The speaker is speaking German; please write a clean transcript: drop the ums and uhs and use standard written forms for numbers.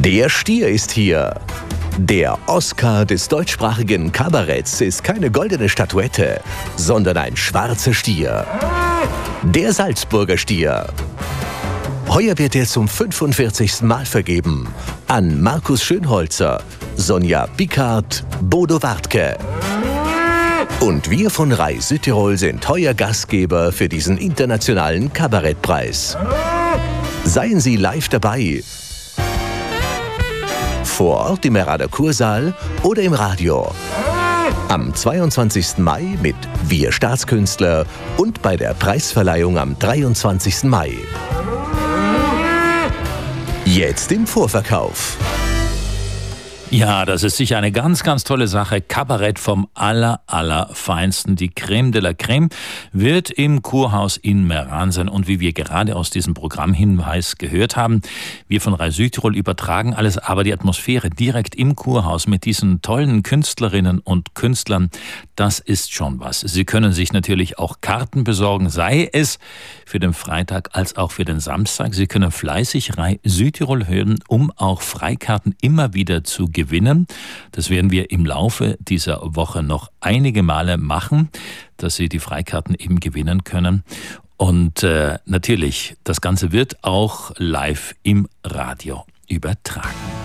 Der Stier ist hier. Der Oscar des deutschsprachigen Kabaretts ist keine goldene Statuette, sondern ein schwarzer Stier. Der Salzburger Stier. Heuer wird er zum 45. Mal vergeben an Markus Schönholzer, Sonja Pickard, Bodo Wartke. Und wir von Rai Südtirol sind heuer Gastgeber für diesen internationalen Kabarettpreis. Seien Sie live dabei. Vor Ort im Merader Kursaal oder im Radio. Am 22. Mai mit Wir Staatskünstler und bei der Preisverleihung am 23. Mai. Jetzt im Vorverkauf. Ja, das ist sicher eine ganz, ganz tolle Sache. Kabarett vom allerfeinsten. Die Creme de la Creme wird im Kurhaus in Meran sein. Und wie wir gerade aus diesem Programmhinweis gehört haben, wir von Rai Südtirol übertragen alles, aber die Atmosphäre direkt im Kurhaus mit diesen tollen Künstlerinnen und Künstlern, das ist schon was. Sie können sich natürlich auch Karten besorgen, sei es für den Freitag als auch für den Samstag. Sie können fleißig Rai Südtirol hören, um auch Freikarten immer wieder zu gewinnen. Das werden wir im Laufe dieser Woche noch einige Male machen, dass Sie die Freikarten eben gewinnen können. Und natürlich, das Ganze wird auch live im Radio übertragen.